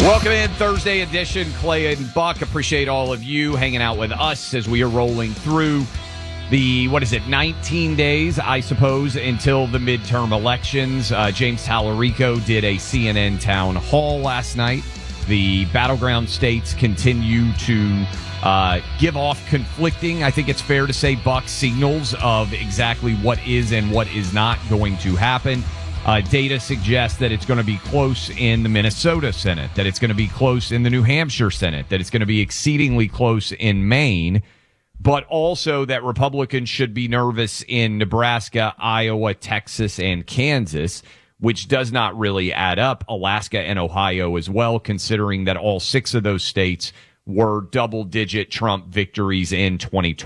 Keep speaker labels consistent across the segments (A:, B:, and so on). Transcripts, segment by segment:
A: Welcome in, Thursday edition. Clay and Buck, appreciate all of you hanging out with us as we are rolling through the, 19 days, I suppose, until the midterm elections. James Tallarico did a CNN town hall last night. The battleground states continue to give off conflicting, I think it's fair to say, Buck, signals of exactly what is and what is not going to happen. Data suggests that it's going to be close in the Minnesota Senate, that it's going to be close in the New Hampshire Senate, that it's going to be exceedingly close in Maine, but also that Republicans should be nervous in Nebraska, Iowa, Texas, and Kansas, which does not really add up. Alaska and Ohio as well, considering that all 6 of those states were double-digit Trump victories in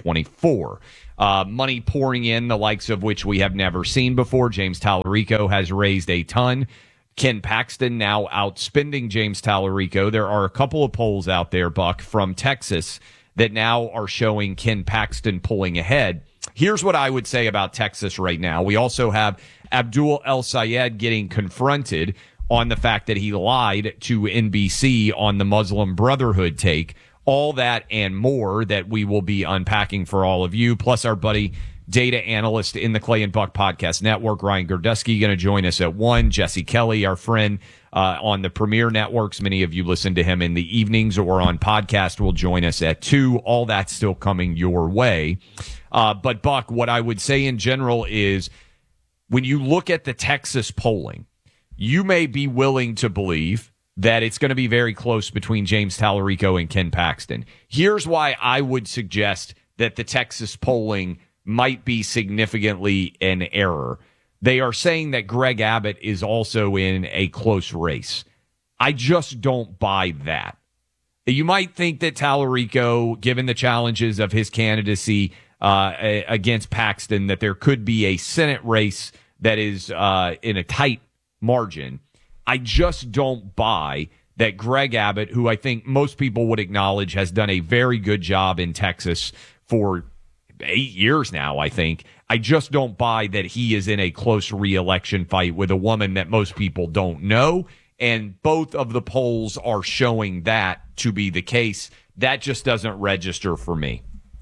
A: 2024. Money pouring in, the likes of which we have never seen before. James Tallarico has raised a ton. Ken Paxton now outspending James Tallarico. There are a couple of polls out there, Buck, from Texas that now are showing Ken Paxton pulling ahead. Here's what I would say about Texas right now. We also have Abdul El-Sayed getting confronted on the fact that he lied to NBC on the Muslim Brotherhood take. All that and more that we will be unpacking for all of you, plus our buddy data analyst in the Clay and Buck Podcast Network, Ryan Gerdusky, going to join us at 1. Jesse Kelly, our friend on the Premier Networks. Many of you listen to him in the evenings or on podcast, will join us at 2. All that's still coming your way. But, Buck, what I would say in general is when you look at the Texas polling, you may be willing to believe that it's going to be very close between James Tallarico and Ken Paxton. Here's why I would suggest that the Texas polling might be significantly in error. They are saying that Greg Abbott is also in a close race. I just don't buy that. You might think that Tallarico, given the challenges of his candidacy against Paxton, that there could be a Senate race that is in a tight margin. I just don't buy that Greg Abbott, who I think most people would acknowledge has done a very good job in Texas for 8 years now, I think. I just don't buy that he is in a close re-election fight with a woman that most people don't know. And both of the polls are showing that to be the case. That just doesn't register for me.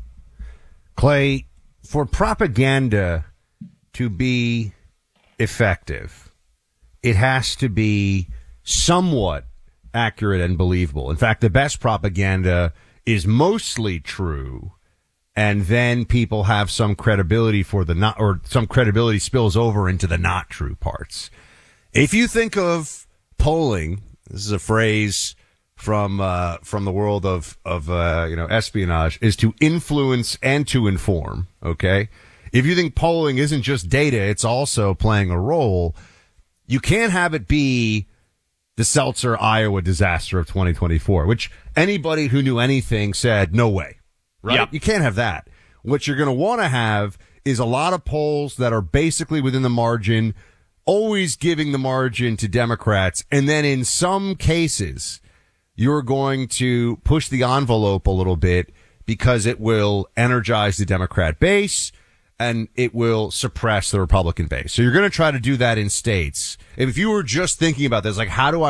B: Clay, for propaganda to be effective, it has to be somewhat accurate and believable. In fact, the best propaganda is mostly true, and then people have some credibility for the not, or some credibility spills over into the not true parts. If you think of polling, this is a phrase from the world of espionage, is to influence and to inform. Okay, if you think polling isn't just data, it's also playing a role. You can't have it be the Seltzer, Iowa disaster of 2024, which anybody who knew anything said, no way, right? Yep. You can't have that. What you're going to want to have is a lot of polls that are basically within the margin, always giving the margin to Democrats. And then in some cases, you're going to push the envelope a little bit because it will energize the Democrat base and it will suppress the Republican base. So you're going to try to do that in states. If you were just thinking about this, like, how do I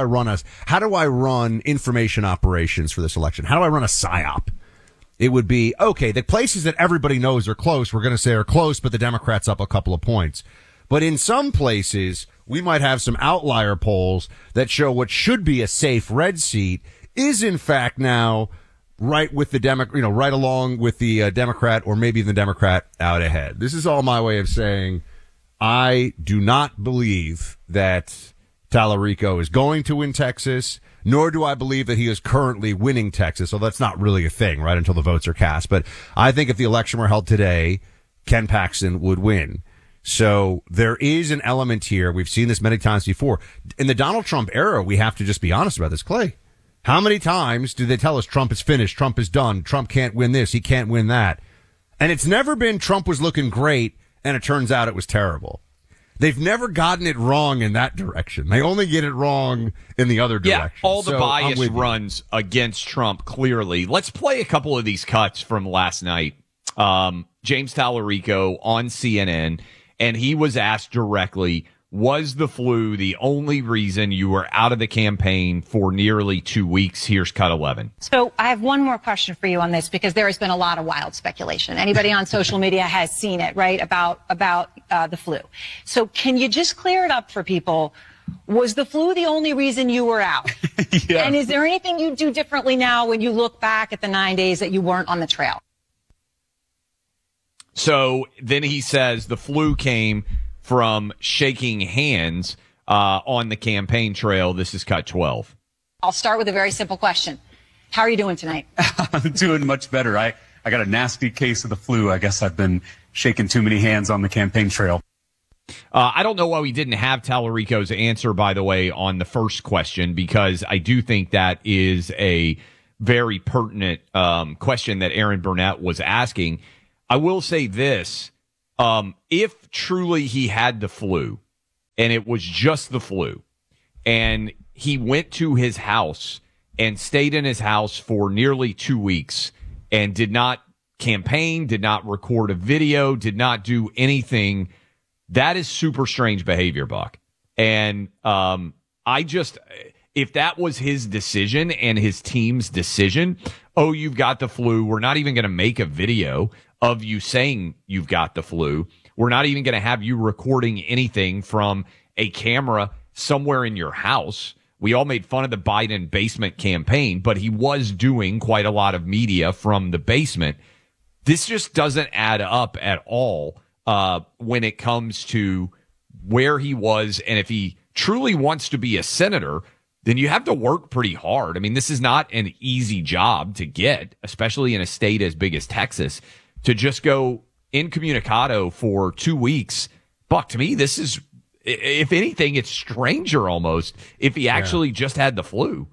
B: run information operations for this election? How do I run a PSYOP? It would be, okay, the places that everybody knows are close, we're going to say are close, but the Democrats up a couple of points. But in some places, we might have some outlier polls that show what should be a safe red seat is in fact now right with the right along with the Democrat, or maybe the Democrat out ahead. This is all my way of saying I do not believe that Tallarico is going to win Texas, nor do I believe that he is currently winning Texas. So that's not really a thing, right, until the votes are cast. But I think if the election were held today, Ken Paxton would win. So there is an element here. We've seen this many times before. In the Donald Trump era, we have to just be honest about this, Clay. How many times do they tell us Trump is finished, Trump is done, Trump can't win this, he can't win that? And it's never been Trump was looking great, and it turns out it was terrible. They've never gotten it wrong in that direction. They only get it wrong in the other direction.
A: Yeah, all the bias runs against Trump, clearly. Let's play a couple of these cuts from last night. James Tallarico on CNN, and he was asked directly, Was the flu the only reason you were out of the campaign for nearly 2 weeks? Here's cut 11.
C: So I have one more question for you on this, because there has been a lot of wild speculation. Anybody on social media has seen it, right, about the flu. So can you just clear it up for people? Was the flu the only reason you were out?
D: Yeah.
C: And is there anything you do differently now when you look back at the 9 days that you weren't on the trail?
A: So then he says the flu came from shaking hands on the campaign trail. This is cut 12.
C: I'll start with a very simple question. How are you doing tonight?
D: I'm doing much better. I got a nasty case of the flu. I guess I've been shaking too many hands on the campaign trail.
A: I don't know why we didn't have Tallarico's answer, by the way, on the first question, because I do think that is a very pertinent question that Aaron Burnett was asking. I will say this. If truly he had the flu and it was just the flu and he went to his house and stayed in his house for nearly 2 weeks and did not campaign, did not record a video, did not do anything, that is super strange behavior, Buck. And if that was his decision and his team's decision, oh, you've got the flu, we're not even going to make a video of you saying you've got the flu. We're not even going to have you recording anything from a camera somewhere in your house. We all made fun of the Biden basement campaign, but he was doing quite a lot of media from the basement. This just doesn't add up at all when it comes to where he was. And if he truly wants to be a senator, then you have to work pretty hard. I mean, this is not an easy job to get, especially in a state as big as Texas, to just go incommunicado for 2 weeks. Buck, to me, this is, if anything, it's stranger almost if he actually just had the flu.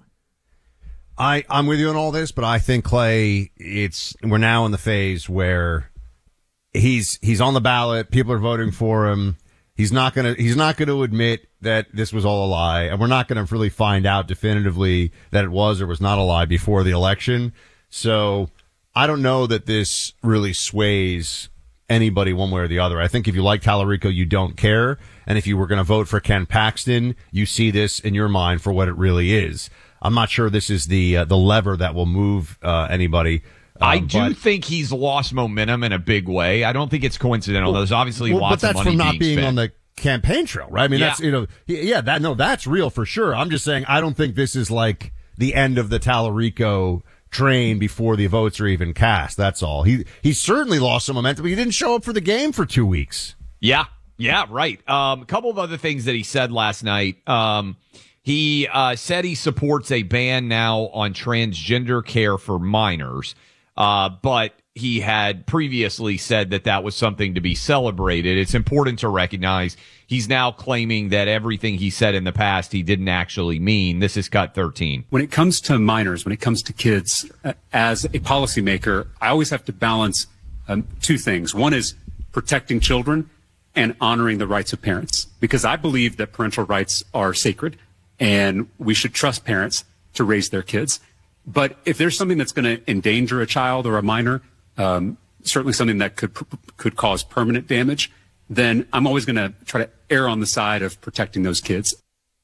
B: I'm with you on all this, but I think, Clay, we're now in the phase where he's on the ballot. People are voting for him. He's not going to admit that this was all a lie, and we're not going to really find out definitively that it was or was not a lie before the election. So I don't know that this really sways anybody one way or the other. I think if you like Tallarico, you don't care. And if you were going to vote for Ken Paxton, you see this in your mind for what it really is. I'm not sure this is the lever that will move anybody.
A: I do think he's lost momentum in a big way. I don't think it's coincidental. There's obviously lots of money
B: but that's from not being
A: spent
B: on the campaign trail, right? I mean, that's real for sure. I'm just saying I don't think this is like the end of the Tallarico train before the votes are even cast. That's all. He certainly lost some momentum, but he didn't show up for the game for 2 weeks.
A: Yeah, right. A couple of other things that he said last night. He said he supports a ban now on transgender care for minors, but he had previously said that was something to be celebrated. It's important to recognize he's now claiming that everything he said in the past he didn't actually mean. This is cut 13.
D: When it comes to minors, when it comes to kids, as a policymaker, I always have to balance two things. One is protecting children and honoring the rights of parents, because I believe that parental rights are sacred and we should trust parents to raise their kids. But if there's something that's going to endanger a child or a minor, certainly something that could cause permanent damage, then I'm always going to try to err on the side of protecting those kids.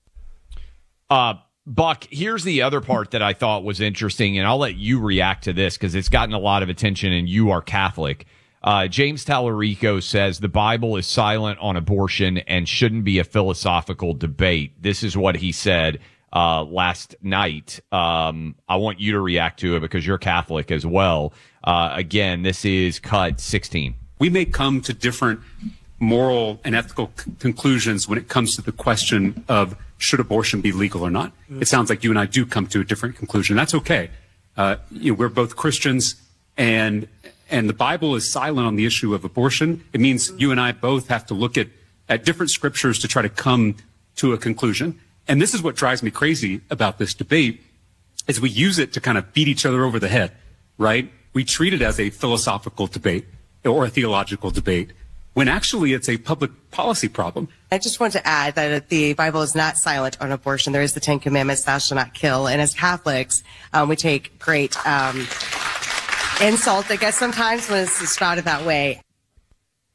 A: Buck, here's the other part that I thought was interesting, and I'll let you react to this because it's gotten a lot of attention and you are Catholic. James Tallarico says the Bible is silent on abortion and shouldn't be a philosophical debate. This is what he said last night. I want you to react to it because you're Catholic as well. Again, this is cut 16.
D: We may come to different moral and ethical conclusions when it comes to the question of should abortion be legal or not. It sounds like you and I do come to a different conclusion. That's okay. We're both Christians, and the Bible is silent on the issue of abortion. It means you and I both have to look at different scriptures to try to come to a conclusion. And this is what drives me crazy about this debate, is we use it to kind of beat each other over the head, right? We treat it as a philosophical debate or a theological debate, when actually it's a public policy problem.
E: I just want to add that the Bible is not silent on abortion. There is the 10 Commandments, thou shalt not kill. And as Catholics, we take great insult, I guess, sometimes when it's spouted that way.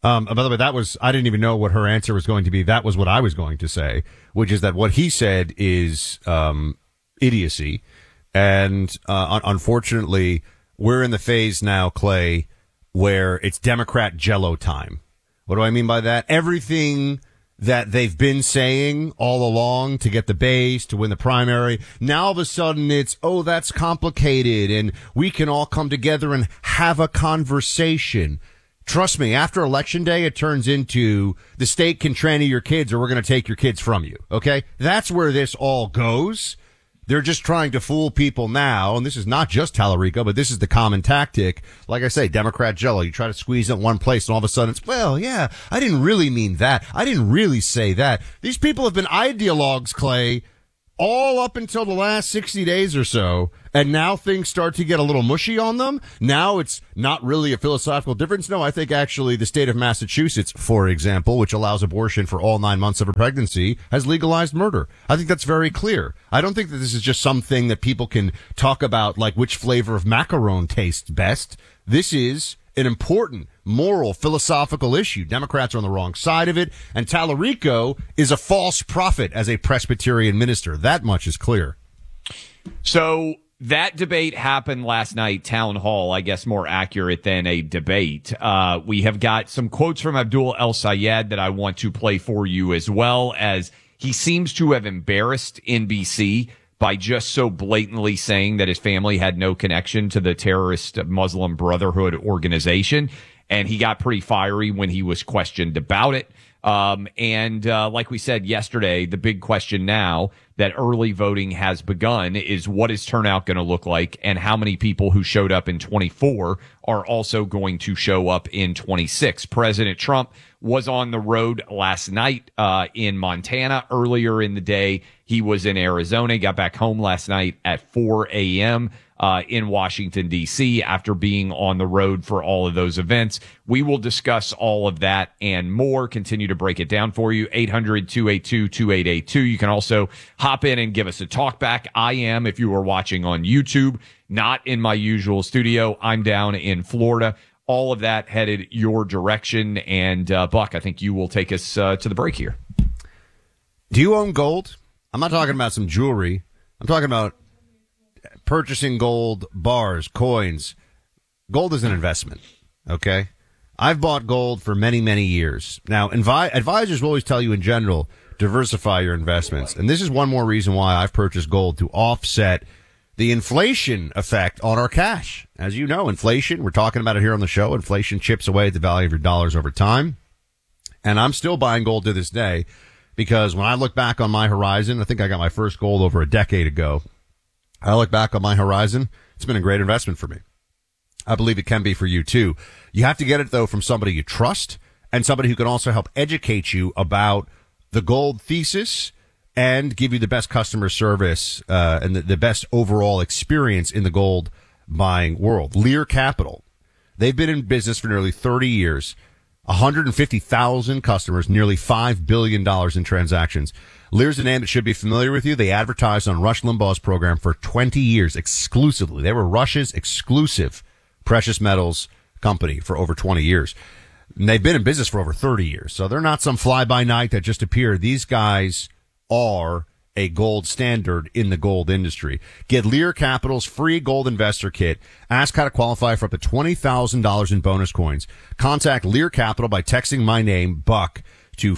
B: By the way, I didn't even know what her answer was going to be. That was what I was going to say, which is that what he said is idiocy. And unfortunately, we're in the phase now, Clay, where it's Democrat Jell-O time. What do I mean by that? Everything that they've been saying all along to get the base, to win the primary, now all of a sudden it's, oh, that's complicated, and we can all come together and have a conversation. Trust me, after Election Day, it turns into the state can tranny your kids or we're going to take your kids from you, okay? That's where this all goes. They're just trying to fool people now, and this is not just Tallarico, but this is the common tactic. Like I say, Democrat Jell-O, you try to squeeze it in one place, and all of a sudden it's, well, yeah, I didn't really mean that. I didn't really say that. These people have been ideologues, Clay, all up until the last 60 days or so, and now things start to get a little mushy on them. Now it's not really a philosophical difference. No, I think actually the state of Massachusetts, for example, which allows abortion for all 9 months of a pregnancy, has legalized murder. I think that's very clear. I don't think that this is just something that people can talk about like which flavor of macaron tastes best. This is an important moral, philosophical issue. Democrats are on the wrong side of it, and Tallarico is a false prophet as a Presbyterian minister. That much is clear.
A: So that debate happened last night, town hall, I guess more accurate than a debate. We have got some quotes from Abdul El-Sayed that I want to play for you, as well as he seems to have embarrassed NBC by just so blatantly saying that his family had no connection to the terrorist Muslim Brotherhood organization. And he got pretty fiery when he was questioned about it. Like we said yesterday, the big question now that early voting has begun is what is turnout going to look like, and how many people who showed up in 24 are also going to show up in 26. President Trump was on the road last night in Montana. Earlier in the day, he was in Arizona. He got back home last night at 4 a.m. In Washington, D.C. after being on the road for all of those events. We will discuss all of that and more, continue to break it down for you. 800-282-2882. You can also hop in and give us a talk back. I am, if you are watching on YouTube, not in my usual studio. I'm down in Florida. All of that headed your direction. And Buck, I think you will take us to the break here.
B: Do you own gold? I'm not talking about some jewelry. I'm talking about purchasing gold bars, coins. Gold is an investment, okay? I've bought gold for many, many years. Now, advisors will always tell you in general, diversify your investments. And this is one more reason why I've purchased gold, to offset the inflation effect on our cash. As you know, inflation, we're talking about it here on the show, inflation chips away at the value of your dollars over time. And I'm still buying gold to this day because when I look back on my horizon, I think I got my first gold over a decade ago. I look back on my horizon, it's been a great investment for me. I believe it can be for you too. You have to get it though from somebody you trust and somebody who can also help educate you about the gold thesis and give you the best customer service and the best overall experience in the gold buying world. Lear Capital. They've been in business for nearly 30 years. 150,000 customers, nearly $5 billion in transactions. Lear's a name that should be familiar with you. They advertised on Rush Limbaugh's program for 20 years exclusively. They were Rush's exclusive precious metals company for over 20 years. And they've been in business for over 30 years. So they're not some fly-by-night that just appeared. These guys are a gold standard in the gold industry. Get Lear Capital's free gold investor kit. Ask how to qualify for up to $20,000 in bonus coins. Contact Lear Capital by texting my name, Buck, to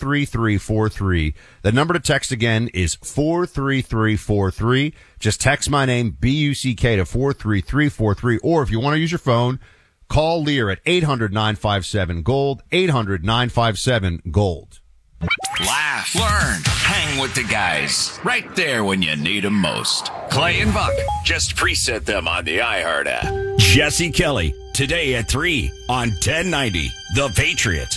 B: 43343. The number to text again is 43343. Just text my name, B-U-C-K, to 43343. Or if you want to use your phone, call Lear at 800-957-GOLD, 800-957-GOLD.
F: Laugh, learn, hang with the guys. Right there when you need them most. Clay and Buck, just preset them on the iHeart app.
G: Jesse Kelly, today at 3 on 1090, The Patriot.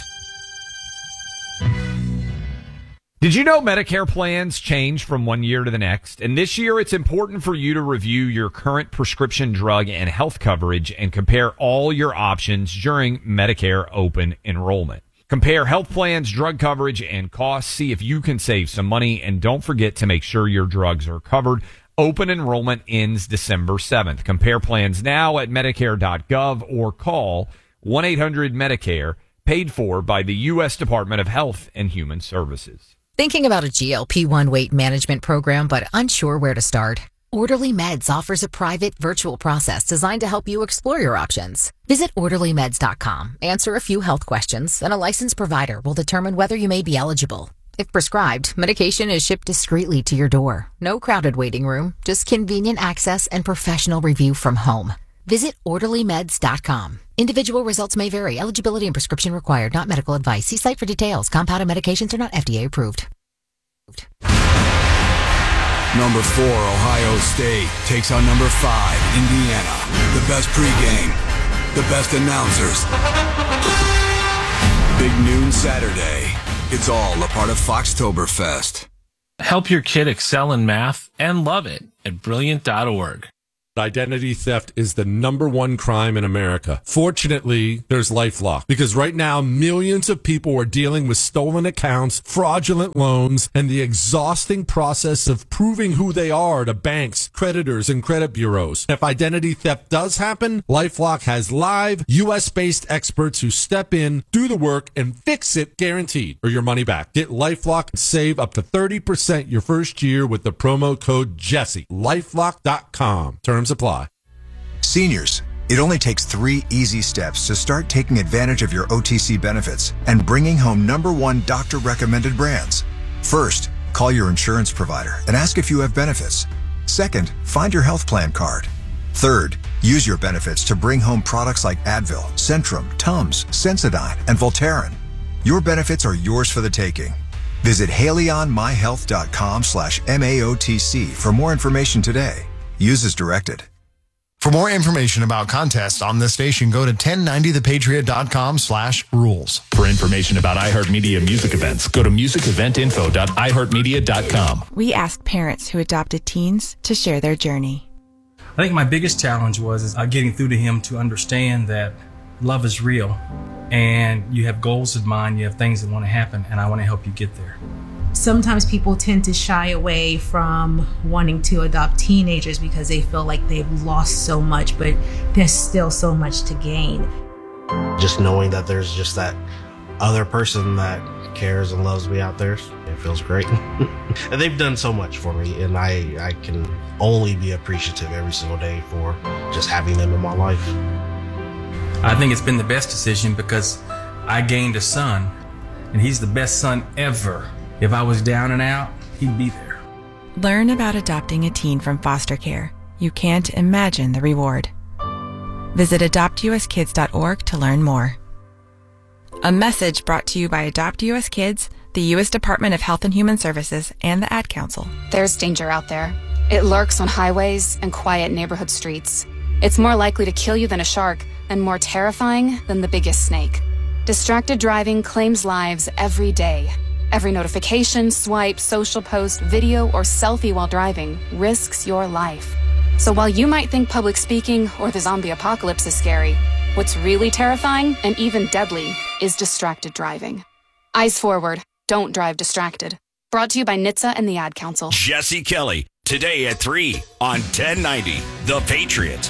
A: Did you know Medicare plans change from one year to the next? And this year, it's important for you to review your current prescription drug and health coverage and compare all your options during Medicare open enrollment. Compare health plans, drug coverage, and costs. See if you can save some money. And don't forget to make sure your drugs are covered. Open enrollment ends December 7th. Compare plans now at Medicare.gov or call 1-800-MEDICARE. paid for by the U.S. Department of Health and Human Services.
H: Thinking about a GLP-1 weight management program but unsure where to start? Orderly Meds offers a private virtual process designed to help you explore your options. Visit orderlymeds.com, answer a few health questions, and a licensed provider will determine whether you may be eligible. If prescribed, medication is shipped discreetly to your door. No crowded waiting room, just convenient access and professional review from home. Visit orderlymeds.com. Individual results may vary. Eligibility and prescription required. Not medical advice. See site for details. Compounded medications are not FDA approved.
I: Number 4, Ohio State takes on number 5, Indiana. The best pregame, the best announcers. Big noon Saturday. It's all a part of Foxtoberfest.
J: Help your kid excel in math and love it at Brilliant.org.
K: Identity theft is the number one crime in America. Fortunately, there's LifeLock, because right now millions of people are dealing with stolen accounts, fraudulent loans, and the exhausting process of proving who they are to banks, creditors, and credit bureaus. If identity theft does happen, LifeLock has live US-based experts who step in, do the work, and fix it guaranteed, or your money back. Get LifeLock and save up to 30% your first year with the promo code Jesse. LifeLock.com. Terms apply.
L: Seniors, it only takes 3 easy steps to start taking advantage of your OTC benefits and bringing home #1 doctor-recommended brands. First, call your insurance provider and ask if you have benefits. Second, find your health plan card. Third, use your benefits to bring home products like Advil, Centrum, Tums, Sensodyne, and Voltaren. Your benefits are yours for the taking. Visit HaleyOnMyHealth.com/MAOTC for more information today. Use as directed.
M: For more information about contests on this station, go to 1090thepatriot.com/rules.
N: For information about iHeartMedia music events, go to musiceventinfo.iheartmedia.com.
O: We asked parents who adopted teens to share their journey.
P: I think my biggest challenge was getting through to him to understand that love is real and you have goals in mind, you have things that want to happen, and I want to help you get there.
Q: Sometimes people tend to shy away from wanting to adopt teenagers because they feel like they've lost so much, but there's still so much to gain.
R: Just knowing that there's just that other person that cares and loves me out there, it feels great. And they've done so much for me, and I can only be appreciative every single day for just having them in my life.
P: I think it's been the best decision because I gained a son, and he's the best son ever. If I was down and out, he'd be there.
O: Learn about adopting a teen from foster care. You can't imagine the reward. Visit adoptuskids.org to learn more. A message brought to you by Adopt US Kids, the U.S. Department of Health and Human Services, and the Ad Council.
S: There's danger out there. It lurks on highways and quiet neighborhood streets. It's more likely to kill you than a shark, and more terrifying than the biggest snake. Distracted driving claims lives every day. Every notification, swipe, social post, video, or selfie while driving risks your life. So while you might think public speaking or the zombie apocalypse is scary, what's really terrifying and even deadly is distracted driving. Eyes forward. Don't drive distracted. Brought to you by NHTSA and the Ad Council.
G: Jesse Kelly, today at 3 on 1090 The Patriot.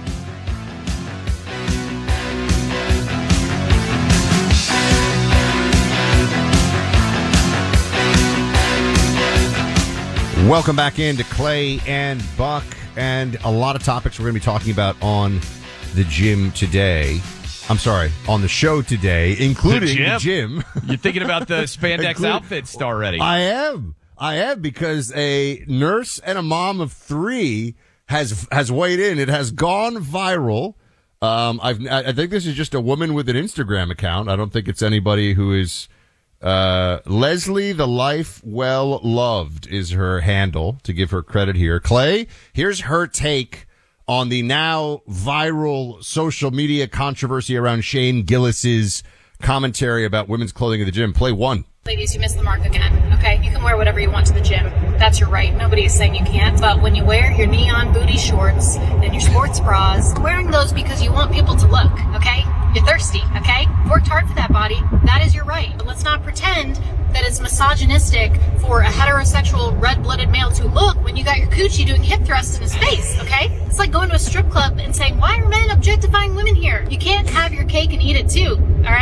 B: Welcome back into Clay and Buck, and a lot of topics we're going to be talking about on the gym today. I'm sorry, on the show today, including the gym.
A: You're thinking about the spandex outfits already.
B: I am because a nurse and a mom of 3 has weighed in. It has gone viral. I think this is just a woman with an Instagram account. I don't think it's anybody who is. Leslie the Life Well Loved is her handle, to give her credit here. Clay, here's her take on the now viral social media controversy around Shane Gillis's commentary about women's clothing at the gym. Play 1.
T: Ladies, you missed the mark again, okay? You can wear whatever you want to the gym. That's your right. Nobody is saying you can't. But when you wear your neon booty shorts and your sports bras, you're wearing those because you want people to look, okay? You're thirsty, okay? Worked hard for that body. That is your right. But let's not pretend that it's misogynistic for a heterosexual red-blooded male to look when you got your coochie doing hip thrusts in his face, okay? It's like going to a strip club and saying, why are men objectifying women here? You can't have your cake and eat it too, all right?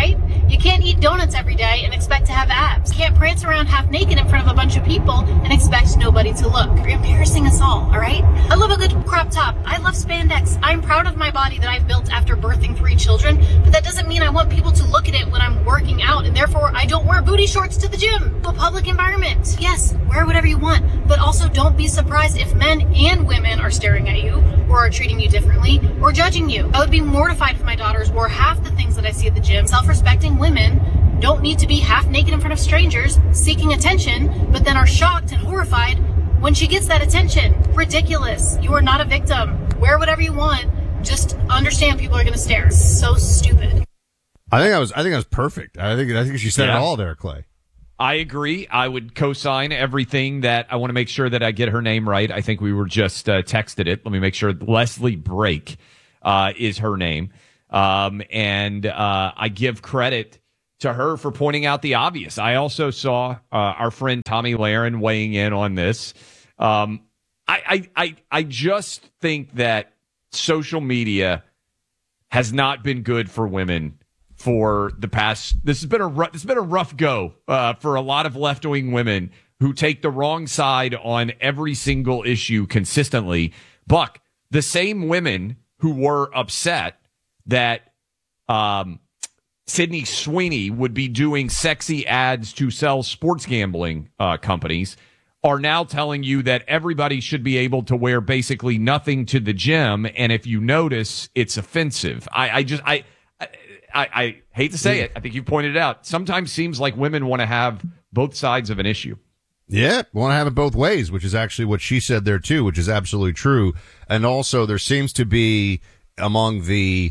T: You can't eat donuts every day and expect to have abs. You can't prance around half naked in front of a bunch of people and expect nobody to look. You're embarrassing us all, all right? I love a good crop top. I love spandex. I'm proud of my body that I've built after birthing 3 children, but that doesn't mean I want people to look at it when I'm working out, and therefore I don't wear booty shorts to the gym. A public environment. Yes, wear whatever you want, but also don't be surprised if men and women are staring at you, or are treating you differently, or judging you. I would be mortified if my daughters wore half the things that I see at the gym. Self-respecting women don't need to be half naked in front of strangers seeking attention, but then are shocked and horrified when she gets that attention. Ridiculous. You are not a victim. Wear whatever you want. Just understand people are going to stare. So stupid.
B: I think that was perfect. I think she said it all there, Clay.
A: I agree. I would co-sign everything that I want to make sure that I get her name right. I think we were just texted it. Let me make sure. Leslie Brake is her name. And I give credit to her for pointing out the obvious. I also saw our friend Tommy Lahren weighing in on this. I just think that social media has not been good for women for the past. This has been a rough go for a lot of left-wing women who take the wrong side on every single issue consistently. Buck, the same women who were upset that Sydney Sweeney would be doing sexy ads to sell sports gambling companies are now telling you that everybody should be able to wear basically nothing to the gym, and if you notice, it's offensive. I hate to say it. I think you pointed it out. Sometimes seems like women want to have both sides of an issue.
B: Yeah, want to have it both ways, which is actually what she said there too, which is absolutely true. And also, there seems to be among the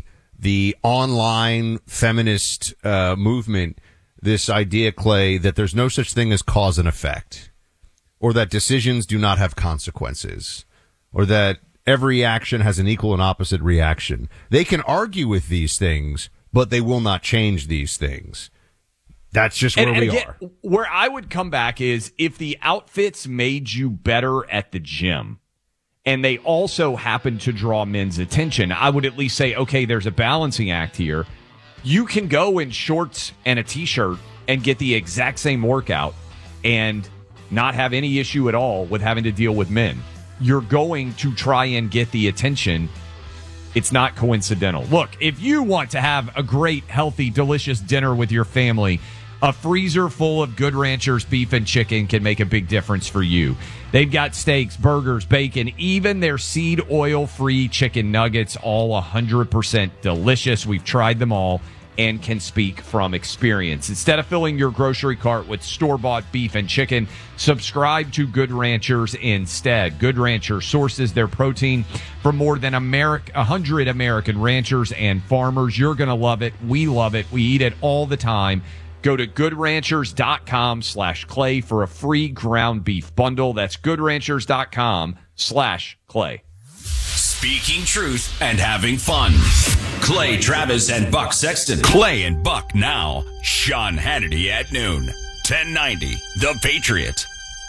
B: online feminist movement this idea, Clay, that there's no such thing as cause and effect, or that decisions do not have consequences, or that every action has an equal and opposite reaction. They can argue with these things, but they will not change these things. That's just where we are.
A: Where I would come back is if the outfits made you better at the gym and they also happen to draw men's attention, I would at least say, okay, there's a balancing act here. You can go in shorts and a T-shirt and get the exact same workout and not have any issue at all with having to deal with men. You're going to try and get the attention. It's not coincidental. Look, if you want to have a great, healthy, delicious dinner with your family, a freezer full of Good Ranchers beef and chicken can make a big difference for you. They've got steaks, burgers, bacon, even their seed oil-free chicken nuggets, all 100% delicious. We've tried them all and can speak from experience. Instead of filling your grocery cart with store-bought beef and chicken, subscribe to Good Ranchers instead. Good Ranchers sources their protein from more than 100 American ranchers and farmers. You're going to love it. We love it. We eat it all the time. Go to goodranchers.com/Clay for a free ground beef bundle. That's goodranchers.com/Clay.
G: Speaking truth and having fun. Clay Travis and Buck Sexton. Clay and Buck now. Sean Hannity at noon. 1090 The Patriot.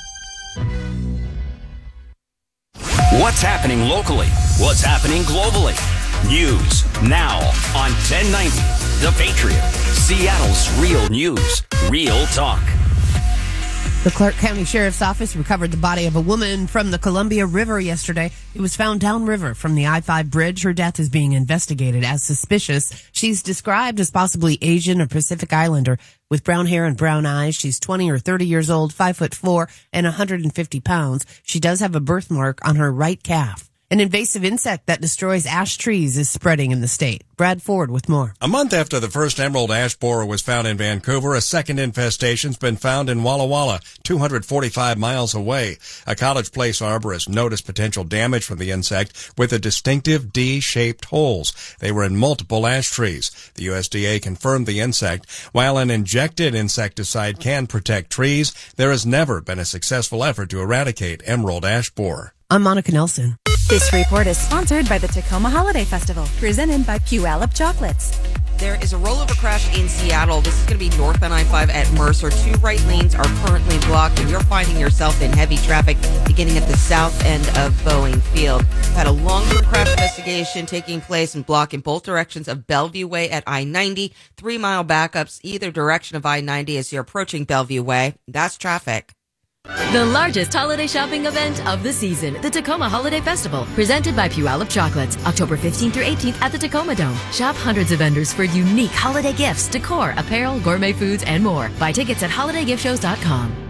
G: What's happening locally? What's happening globally? News now on 1090 The Patriot. Seattle's real news, real talk.
U: The Clark County Sheriff's Office recovered the body of a woman from the Columbia River yesterday. It was found downriver from the I-5 bridge. Her death is being investigated as suspicious. She's described as possibly Asian or Pacific Islander with brown hair and brown eyes. She's 20 or 30 years old, 5'4", and 150 pounds. She does have a birthmark on her right calf. An invasive insect that destroys ash trees is spreading in the state. Brad Ford with more.
V: A month after the first emerald ash borer was found in Vancouver, a second infestation's been found in Walla Walla, 245 miles away. A College Place arborist noticed potential damage from the insect with the distinctive D-shaped holes. They were in multiple ash trees. The USDA confirmed the insect. While an injected insecticide can protect trees, there has never been a successful effort to eradicate emerald ash borer.
U: I'm Monica Nelson.
W: This report is sponsored by the Tacoma Holiday Festival, presented by Puyallup Chocolates.
C: There is a rollover crash in Seattle. This is going to be north on I-5 at Mercer. 2 right lanes are currently blocked, and you're finding yourself in heavy traffic beginning at the south end of Boeing Field. Had a long-term crash investigation taking place and blocking both directions of Bellevue Way at I-90. 3-mile backups either direction of I-90 as you're approaching Bellevue Way. That's traffic.
D: The largest holiday shopping event of the season, the Tacoma Holiday Festival, presented by Puyallup Chocolates, October 15th through 18th at the Tacoma Dome. Shop hundreds of vendors for unique holiday gifts, decor, apparel, gourmet foods, and more. Buy tickets at holidaygiftshows.com.